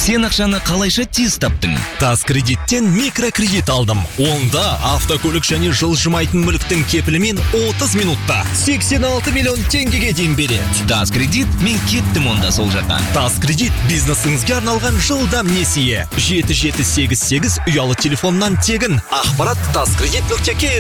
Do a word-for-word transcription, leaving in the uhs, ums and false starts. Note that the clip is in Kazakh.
Сен ақшаны қалайша тез таптың? Тас кредиттен микрокредит алдым. Онда автокөлік және жылжымайтын мүліктің кепілімен отыз минутта сексен алты миллион теңгеге дейін береді. Тас кредит, мен кеттім онда сол жаққа. Тас кредит бизнесіңізге арналған жылдам несие. жеті жеті сегіз сегіз ұялы телефоннан тегін. Ақпарат таскредит нүкте кз.